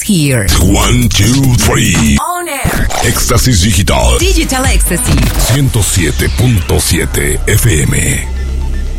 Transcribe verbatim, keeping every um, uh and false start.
here. One, two, three. On air. Éxtasis Digital. Digital Ecstasy. ciento siete punto siete F M.